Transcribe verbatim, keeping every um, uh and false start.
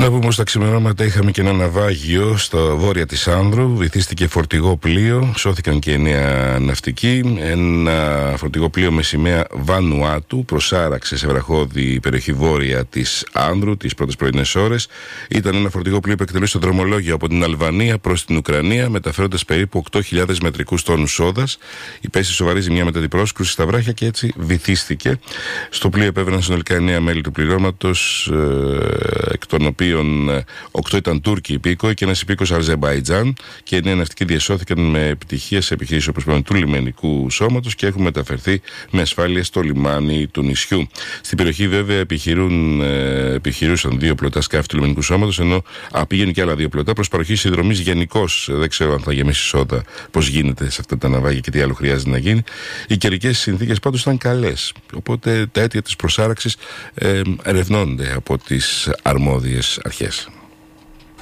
Να πούμε στα ξημερώματα είχαμε και ένα ναυάγιο στο βόρεια της Άνδρου. Βυθίστηκε φορτηγό πλοίο, σώθηκαν και εννέα ναυτικοί. Ένα φορτηγό πλοίο με σημαία Βανουάτου προσάραξε σε βραχώδη περιοχή βόρεια της Άνδρου τις πρώτες πρωινές ώρες. Ήταν ένα φορτηγό πλοίο που εκτελεί στο δρομολόγιο από την Αλβανία προς την Ουκρανία, μεταφέροντας περίπου οκτώ χιλιάδες μετρικούς τόνους σόδας. Υπέστη σοβαρή ζημιά μετά την πρόσκρουση στα βράχια και έτσι βυθίστηκε. Στο πλοίο επέβαιναν συνολικά εννέα μέλη του πληρώματος, ε, εκ των οποίων οκτώ ήταν Τούρκοι υπήκοοι και ένας υπήκοος Αζερμπαϊτζάν, και εννέα ναυτικοί διασώθηκαν με επιτυχία σε επιχειρήσεις όπως του λιμενικού σώματος και έχουν μεταφερθεί με ασφάλεια στο λιμάνι του νησιού. Στην περιοχή βέβαια επιχειρούν, επιχειρούσαν δύο πλωτά σκάφη του λιμενικού σώματος, ενώ α, πήγαινε και άλλα δύο πλωτά προς παροχή συνδρομής γενικώς. Δεν ξέρω αν θα γεμίσει σόδα, πώς γίνεται σε αυτά τα ναυάγια και τι άλλο χρειάζεται να γίνει. Οι καιρικές συνθήκες πάντως ήταν καλές, οπότε τα αίτια της προσάραξης ε, ερευνώνται από τις αρμόδιες αρχές.